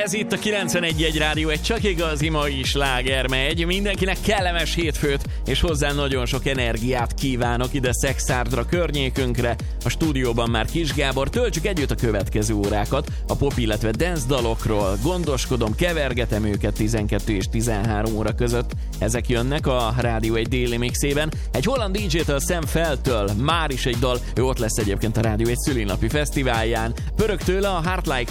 Ez itt a 91.1 Rádió, egy csak igazi mai sláger megy. Mindenkinek kellemes hétfőt, és hozzá nagyon sok energiát kívánok ide Szexárdra környékünkre. A stúdióban már Kis Gábor, töltsük együtt a következő órákat. A pop, illetve dance dalokról gondoskodom, kevergetem őket 12 és 13 óra között. Ezek jönnek a Rádió egy déli mixében. Egy holland DJ-től, Sam Feltől már is egy dal, ő ott lesz egyébként a Rádió egy szülinapi fesztiválján. Pörög tőle a Heart Like